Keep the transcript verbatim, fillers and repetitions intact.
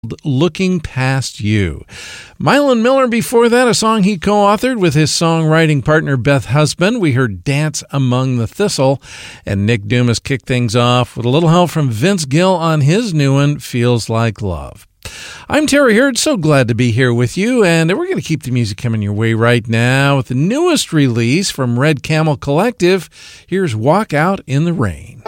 Looking Past You. Mylan Miller before that, a song he co-authored with his songwriting partner Beth Husband. We heard Dance Among the Thistle, and Nick Dumas kicked things off with a little help from Vince Gill on his new one, Feels Like Love. I'm Terry Hurd, so glad to be here with you, and we're going to keep the music coming your way right now with the newest release from Red Camel Collective. Here's Walk Out in the Rain.